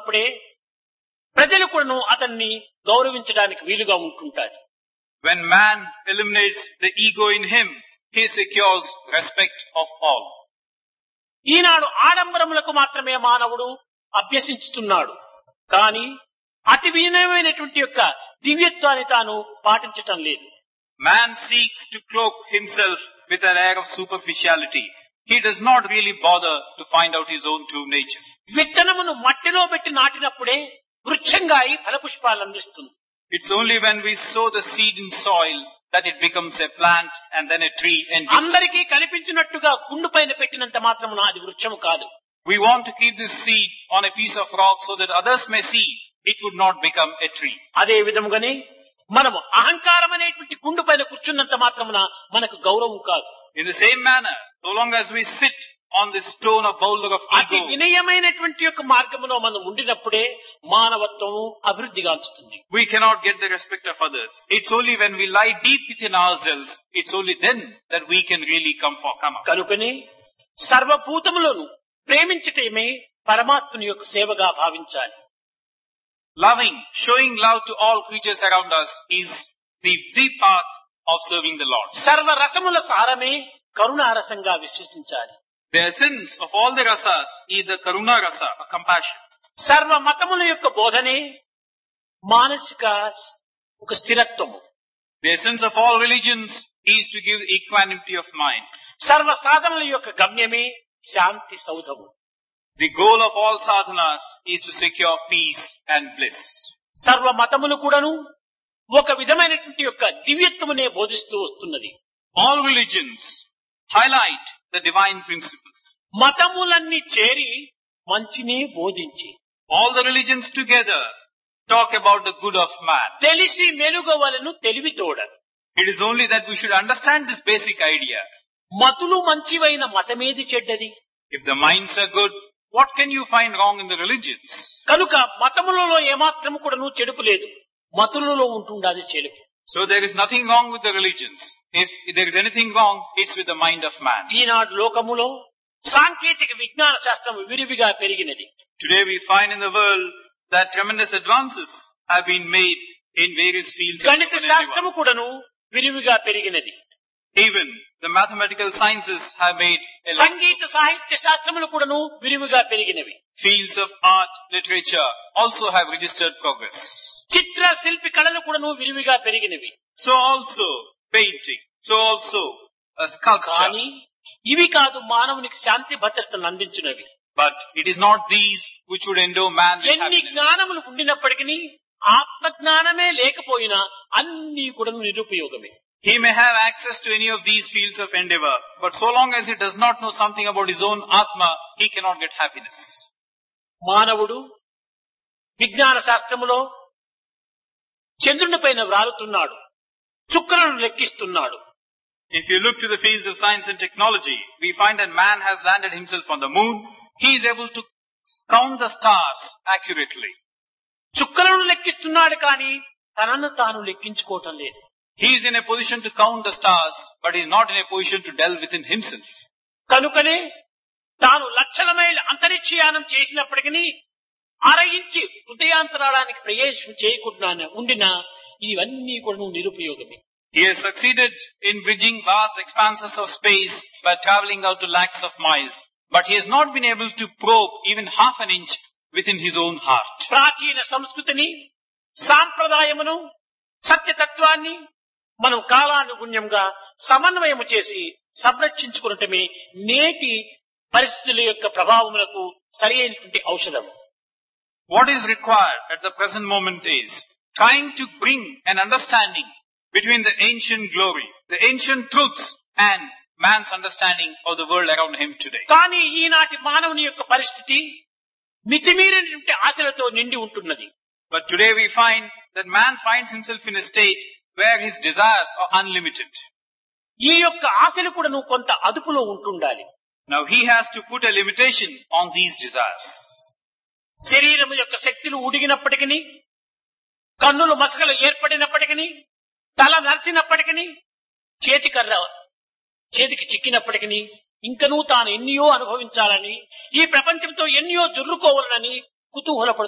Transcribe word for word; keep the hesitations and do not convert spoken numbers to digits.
ఉన్నప్పుడే ప్రజలు కూడాను అతన్ని గౌరవించడానికి వీలుగా ఉంటుంటారు. When man eliminates the ego in him, he secures respect of all. ఈనాడు ఆడంబరములకు మాత్రమే మానవుడు అభ్యసించుతున్నాడు. కానీ అతి వినయమైనటువంటి యొక్క దివ్యత్వాన్ని తాను పాటించటం లేదు. Man seeks to cloak himself with an air of superficiality. He does not really bother to find out his own true nature. విత్తనమును మట్టిలో పెట్టి నాటినప్పుడే వృక్షంగా అయి ఫలపుష్పాలు అందిస్తుంది. It's only when we sow the seed in soil that it becomes a plant and then a tree and gives. అందరికీ కనిపించినట్టుగా కుండు పైన పెట్టినంత మాత్రమున అది వృక్షము కాదు. We want to keep this seed on a piece of rock so that others may see. It would not become a tree. అదే విధముగానే మనము అహంకారం అనేటువంటి కుండు పైన కూర్చున్నంత మాత్రమున మనకు గౌరవం కాదు. In the same manner, so long as we sit on this stone or boulder of అతి ego, వినయమైనటువంటి యొక్క మార్గములో మనం ఉండినప్పుడే మానవత్వము అభివృద్ధిగాంచుతుంది. we cannot get the respect of others. It's only when we lie deep within ourselves, it's only then that we can really come for come up. కనుకనే సర్వభూతములను ప్రేమించటమే పరమాత్మని యొక్క సేవగా భావించాలి. Loving, showing love to all creatures around us is the, the path of serving the Lord. సర్వ రసముల సారమే కరుణారసంగా విశ్వసించాలి. The essence of all the rasas is the karuna rasa, a compassion. సర్వ మతముల యొక్క బోధనే మానసిక ఒక స్థిరత్వము. The essence of all religions is to give equanimity of mind. సర్వ సాధనల యొక్క గమ్యమే శాంతి సౌధము. The goal of all sadhanas is to secure peace and bliss. సర్వ మతములు కూడాను ఒక విధమైనటువంటి యొక్క దివ్యత్వమునే బోధిస్తూ వస్తున్నది. All religions highlight the divine principle. మతములన్నీ చేరి మంచినే బోధించి All the religions together talk about the good of man. తెలిసి మెలుగవలను తెలివితోడ. It is only that we should understand this basic idea. మతులు మంచివైన మతమేది చెడ్డది? If the minds are good, what can you find wrong in the religions? కనుక మతములలో ఏమాత్రము కూడాను చెడుపు లేదు. మతులలో ఉంటుండాలి చెడుపు. So there is nothing wrong with the religions. If there is anything wrong, it's with the mind of man. ఈనాడు లోకములో సాంకేతిక విజ్ఞాన శాస్త్రం విరివిగా పెరిగినది. Today we find in the world that tremendous advances have been made in various fields of గణిత human శాస్త్రము endeavor. కూడాను విరివిగా పెరిగినది. Even the mathematical sciences have made a lot. సంగీత సాహిత్య శాస్త్రములు కూడాను విరివిగా పెరిగినవి. Fields of art, literature also have registered progress. చిత్ర శిల్పి కళలు కూడాను విరివిగా పెరిగినవి. So also painting, so also a sculpture. కానీ ఇవి కాదు మానవునికి శాంతి భద్రతను అందించినవి. But it is not these which would endow man with ఎన్ని happiness. జ్ఞానములు ఉండినప్పటికీ ఆత్మజ్ఞానమే లేకపోయినా అన్ని కూడా నిరుపయోగమే. He may have access to any of these fields of endeavor, but so long as he does not know something about his own Atma, he cannot get happiness. మానవుడు విజ్ఞాన శాస్త్రములో చంద్రుని పైన వ్రాలుతున్నాడు, చుక్కలను లెక్కిస్తున్నాడు. If you look to the fields of science and technology, we find that man has landed himself on the moon. He is able to count the stars accurately. చుక్కలను లెక్కిస్తున్నాడు కానీ తనను తాను లెక్కించుకోవటం లేదు. He is in a position to count the stars, but he is not in a position to delve within himself. కనుకనే తాను లక్షల మైళ్ళ అంతరిక్షయానం చేసినప్పటికీ అర ఇంచి హృదయాంతరాళానికి ప్రవేశం చేయకుండా ఉండినా ఇవన్నీ కూడా నిరుపయోగమే. He has succeeded in bridging vast expanses of space by traveling out to lakhs of miles, but he has not been able to probe even half an inch within his own heart. ప్రాచీన సంస్కృతిని, సాంప్రదాయమును, సత్యతత్వాన్ని మనం కాలానుగుణ్యంగా సమన్వయము చేసి సంరక్షించుకునటమే నేటి పరిస్థితుల యొక్క ప్రభావములకు సరి అయినటువంటి ఔషధం. What is required at the present moment is trying to bring an understanding between the ancient glory, the ancient truths, and man's understanding of the world around him today. కానీ ఈనాటి మానవుని యొక్క పరిస్థితి మితిమీరినటువంటి ఆశలతో నిండి ఉంటున్నది. But today we find that man finds himself in a state where his desires are unlimited. ఈ యొక్క ఆశలు కూడా నువ్వు కొంత అదుపులో ఉంటుండాలి. Now he has to put a limitation on these desires. శరీరము యొక్క శక్తులు ఉడిగినప్పటికీ, కన్నులు మసకలు ఏర్పడినప్పటికీ, తల నరిచినప్పటికీ, చేతికర్ర చేతికి చిక్కినప్పటికీ ఇంకనూ తాను ఎన్నో అనుభవించాలని, ఈ ప్రపంచంతో ఎన్నో జుర్రుకోవాలని కుతూహలపడు